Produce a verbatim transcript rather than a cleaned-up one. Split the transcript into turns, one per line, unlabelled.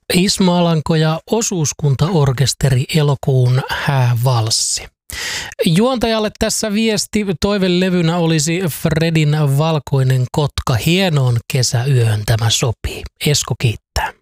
Ismo Alanko ja osuuskuntaorkesteri Elokuun häävalssi. Juontajalle tässä viesti. Toivelevynä olisi Fredin Valkoinen kotka. Hienoon kesäyöhön tämä sopii. Esko kiittää.